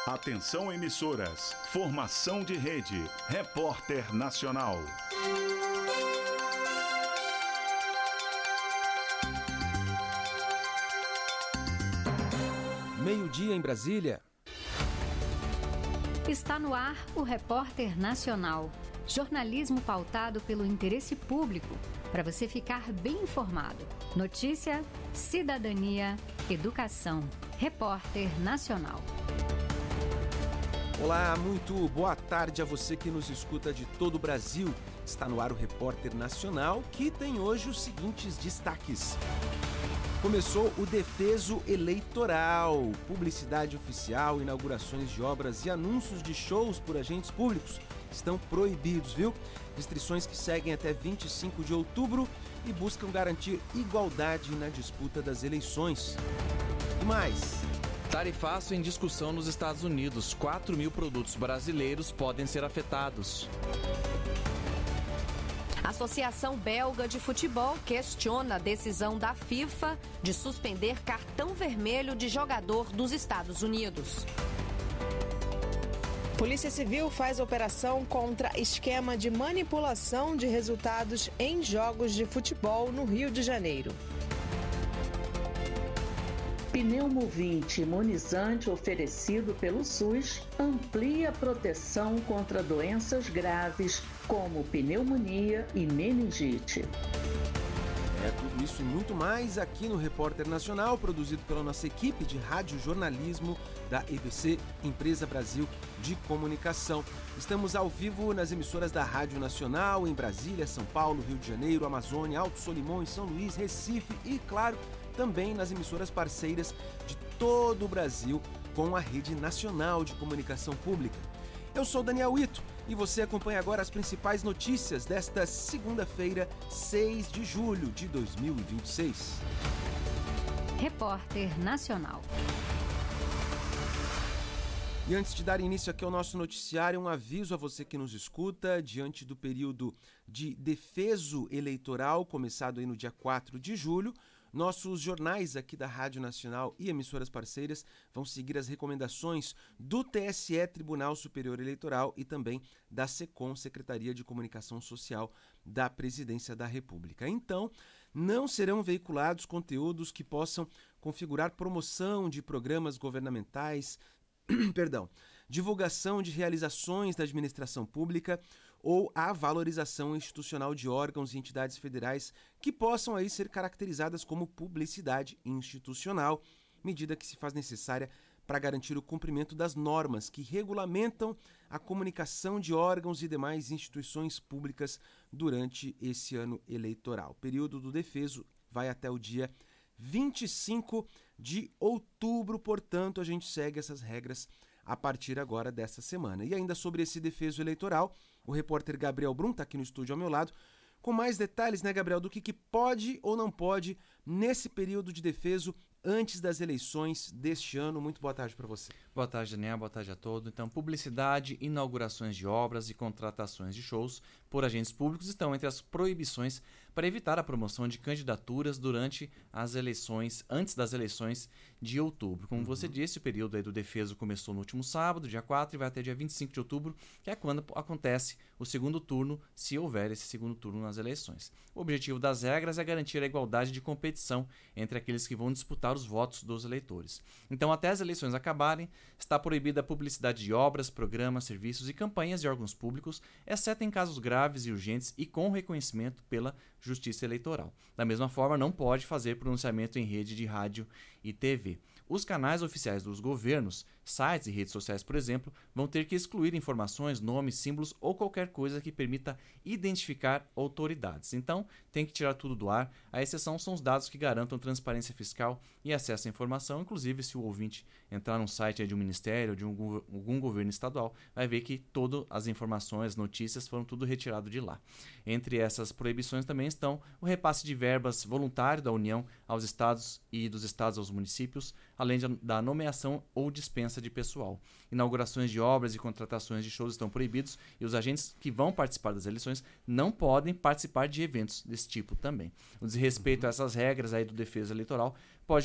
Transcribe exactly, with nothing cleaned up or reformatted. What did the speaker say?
Atenção emissoras, formação de rede, Repórter Nacional. Meio-dia em Brasília. Está no ar o Repórter Nacional. Jornalismo pautado pelo interesse público, para você ficar bem informado. Notícia, cidadania, educação. Repórter Nacional. Olá, muito boa tarde a você que nos escuta de todo o Brasil. Está no ar o Repórter Nacional, que tem hoje os seguintes destaques. Começou o Defeso Eleitoral, publicidade oficial, inaugurações de obras e anúncios de shows por agentes públicos estão proibidos, viu? Restrições que seguem até vinte e cinco de outubro e buscam garantir igualdade na disputa das eleições. E mais... Tarifaço em discussão nos Estados Unidos. quatro mil produtos brasileiros podem ser afetados. A Associação Belga de Futebol questiona a decisão da FIFA de suspender cartão vermelho de jogador dos Estados Unidos. Polícia Civil faz operação contra esquema de manipulação de resultados em jogos de futebol no Rio de Janeiro. Pneumovinte imunizante oferecido pelo SUS amplia a proteção contra doenças graves como pneumonia e meningite. É tudo isso e muito mais aqui no Repórter Nacional, produzido pela nossa equipe de radiojornalismo da E B C, Empresa Brasil de Comunicação. Estamos ao vivo nas emissoras da Rádio Nacional, em Brasília, São Paulo, Rio de Janeiro, Amazônia, Alto Solimões, São Luís, Recife e, claro, também nas emissoras parceiras de todo o Brasil com a Rede Nacional de Comunicação Pública. Eu sou Daniel Ito e você acompanha agora as principais notícias desta segunda-feira, seis de julho de dois mil e vinte e seis. Repórter Nacional. E antes de dar início aqui ao nosso noticiário, um aviso a você que nos escuta, diante do período de defeso eleitoral, começado aí no dia quatro de julho, nossos jornais aqui da Rádio Nacional e emissoras parceiras vão seguir as recomendações do T S E, Tribunal Superior Eleitoral, e também da SECOM, Secretaria de Comunicação Social da Presidência da República. Então, não serão veiculados conteúdos que possam configurar promoção de programas governamentais, perdão, divulgação de realizações da administração pública ou a valorização institucional de órgãos e entidades federais que possam aí ser caracterizadas como publicidade institucional, medida que se faz necessária para garantir o cumprimento das normas que regulamentam a comunicação de órgãos e demais instituições públicas durante esse ano eleitoral. O período do defeso vai até o dia vinte e cinco de outubro, portanto, a gente segue essas regras a partir agora dessa semana. E ainda sobre esse defeso eleitoral, o repórter Gabriel Brum está aqui no estúdio ao meu lado, com mais detalhes, né, Gabriel, do que, que pode ou não pode nesse período de defeso antes das eleições deste ano. Muito boa tarde para você. Boa tarde, Daniel. Boa tarde a todos. Então, publicidade, inaugurações de obras e contratações de shows por agentes públicos estão entre as proibições para evitar a promoção de candidaturas durante as eleições, antes das eleições de outubro. Como uhum. você disse, o período aí do defeso começou no último sábado, dia quatro, e vai até dia vinte e cinco de outubro, que é quando acontece o segundo turno, se houver esse segundo turno nas eleições. O objetivo das regras é garantir a igualdade de competição entre aqueles que vão disputar os votos dos eleitores. Então, até as eleições acabarem, está proibida a publicidade de obras, programas, serviços e campanhas de órgãos públicos, exceto em casos graves e urgentes e com reconhecimento pela Justiça Eleitoral. Da mesma forma, não pode fazer pronunciamento em rede de rádio e T V. Os canais oficiais dos governos, sites e redes sociais, por exemplo, vão ter que excluir informações, nomes, símbolos ou qualquer coisa que permita identificar autoridades. Então, tem que tirar tudo do ar. A exceção são os dados que garantam transparência fiscal e acesso à informação. Inclusive, se o ouvinte entrar num site de um ministério ou de um, algum governo estadual, vai ver que todas as informações, as notícias foram tudo retirado de lá. Entre essas proibições também estão o repasse de verbas voluntário da União aos estados e dos estados aos municípios, além de, da nomeação ou dispensa de pessoal. Inaugurações de obras e contratações de shows estão proibidos e os agentes que vão participar das eleições não podem participar de eventos desse tipo também. O desrespeito a essas regras aí do defesa eleitoral pode